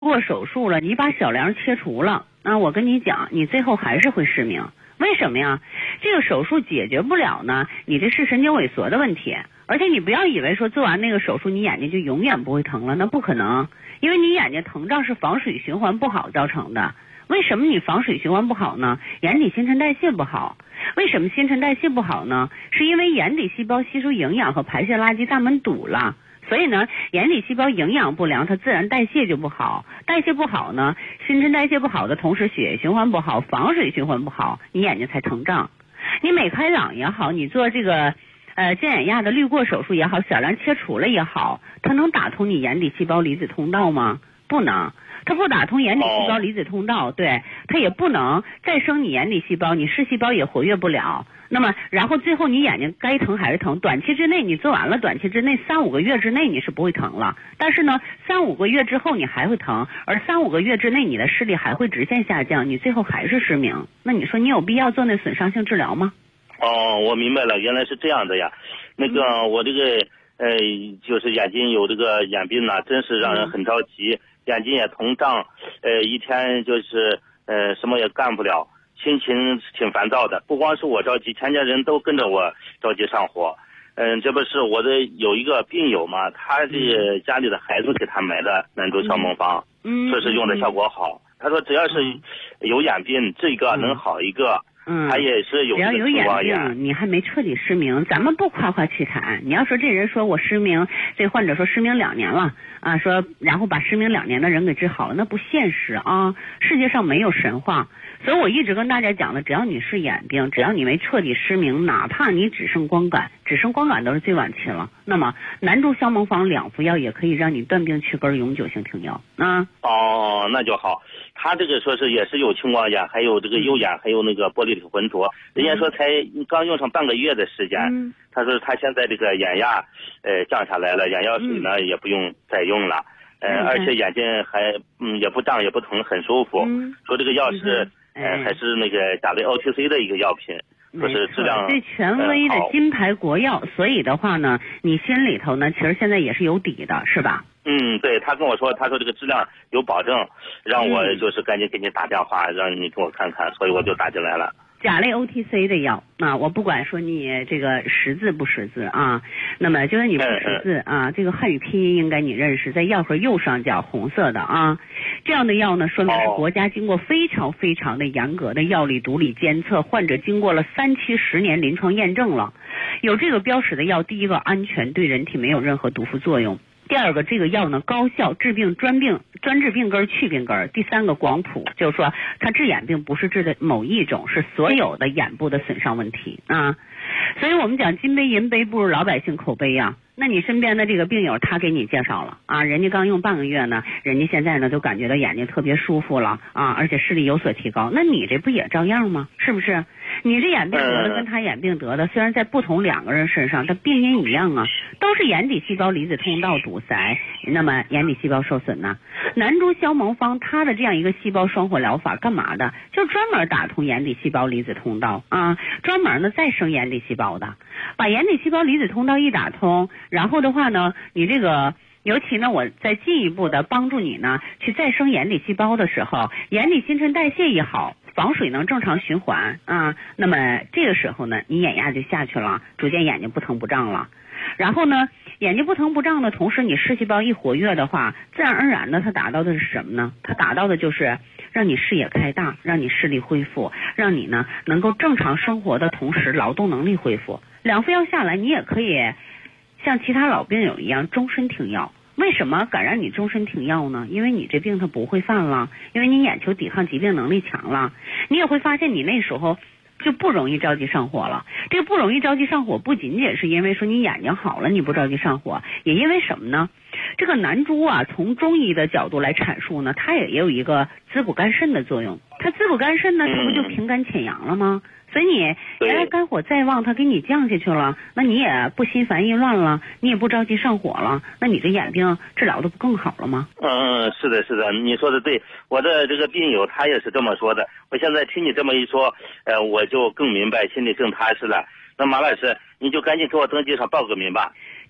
过手术了，你把小梁切除了，那我跟你讲，你最后还是会失明。为什么呀？这个手术解决不了呢，你这视神经萎缩的问题。而且你不要以为说做完那个手术你眼睛就永远不会疼了，那不可能，因为你眼睛疼胀是房水循环不好造成的。为什么你房水循环不好呢？眼底新陈代谢不好。为什么新陈代谢不好呢？是因为眼底细胞吸收营养和排泄垃圾大门堵了。所以呢，眼底细胞营养不良，它自然代谢就不好，代谢不好呢，新陈代谢不好的同时，血液循环不好，房水循环不好，你眼睛才疼胀。你美开朗也好，你做这个健眼亚的滤过手术也好，小梁切除了也好，它能打通你眼底细胞离子通道吗？不能。它不打通眼底细胞离子通道，对，它也不能再生你眼底细胞，你视细胞也活跃不了。那么，然后最后你眼睛该疼还是疼，短期之内你做完了，短期之内3-5个月之内你是不会疼了，但是呢，3-5个月之后你还会疼，而3-5个月之内你的视力还会直线下降，你最后还是失明。那你说你有必要做那损伤性治疗吗？ 哦，我明白了，原来是这样的呀。那个我这个就是眼睛有这个眼病呢，真是让人很着急。眼睛也膨胀，一天就是什么也干不了，心情挺烦躁的。不光是我着急，全家人都跟着我着急上火。这不是我的有一个病友嘛，他这家里的孩子给他买的南州小蒙方，说是用的效果好。他说只要是有眼病，这个能好一个。他也是有只要有眼病，你还没彻底失明，咱们不夸夸其谈。你要说这人说我失明，这患者说失明2年了啊，说然后把失明2年的人给治好了，那不现实啊！世界上没有神话，所以我一直跟大家讲的，只要你是眼病，只要你没彻底失明，哪怕你只剩光感都是最晚期了。那么南珠消蒙方2副药也可以让你断病去根，永久性停药啊。 哦，那就好。他这个说是也是有青光眼，还有这个右眼，还有那个玻璃体浑浊。人家说才刚用上半个月的时间，他说他现在这个眼压降下来了，眼药水呢也不用再用了，而且眼睛还也不胀也不疼，很舒服。说这个药是还是那个甲类 OTC 的一个药品。说是质量最权威的金牌国药，所以的话呢，你心里头呢，其实现在也是有底的，是吧？ 对，他跟我说，他说这个质量有保证，让我就是赶紧给你打电话，让你给我看看，所以我就打进来了。 甲类 OTC 的药啊，我不管说你这个识字不识字啊，那么就是你不识字啊，这个汉语拼音应该你认识，在药盒右上角红色的啊，这样的药呢，说明是国家经过非常非常的严格的药理毒理监测，患者经过了3期10年临床验证了，有这个标识的药，第一个安全，对人体没有任何毒副作用。第二个，这个药呢高效治病专治病根去病根。第三个广谱，就是说它治眼病不是治的某一种，是所有的眼部的损伤问题啊。所以我们讲金杯银杯不如老百姓口碑呀。那你身边的这个病友他给你介绍了啊，人家刚用半个月呢，人家现在呢都感觉到眼睛特别舒服了啊，而且视力有所提高。那你这不也照样吗？是不是？你这眼病得的跟他眼病得的，虽然在不同2个人身上，但病因一样啊，都是眼底细胞离子通道堵塞，那么眼底细胞受损呢。南珠消蒙方它的这样一个细胞双活疗法干嘛的？就专门打通眼底细胞离子通道啊，专门呢再生眼底细胞的，把眼底细胞离子通道一打通，然后的话呢，你这个尤其呢，我再进一步的帮助你呢，去再生眼底细胞的时候，眼底新陈代谢一好，房水能正常循环啊，那么这个时候呢，你眼压就下去了，逐渐眼睛不疼不胀了。然后呢，眼睛不疼不胀的同时，你视细胞一活跃的话，自然而然的它达到的是什么呢？它达到的就是让你视野开大，让你视力恢复，让你呢能够正常生活的同时劳动能力恢复。2副药下来，你也可以像其他老病友一样终身停药。为什么敢让你终身停药呢？因为你这病它不会犯了，因为你眼球抵抗疾病能力强了。你也会发现你那时候就不容易着急上火了。这个不容易着急上火，不仅仅是因为说你眼睛好了你不着急上火，也因为什么呢？这个南珠啊，从中医的角度来阐述呢，它也有一个滋补肝肾的作用。它滋补肝肾呢，它不就平肝潜阳了吗？所以你原来肝火再旺，它给你降下去了，那你也不心烦意乱了，你也不着急上火了，那你这眼病治疗的不更好了吗？ 是的，是的，你说的对。我的这个病友他也是这么说的。我现在听你这么一说，我就更明白，心里更踏实了。那马老师，你就赶紧给我登记上报个名吧。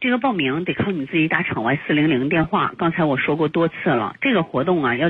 这个报名得靠你自己打场外400电话，刚才我说过多次了，这个活动啊要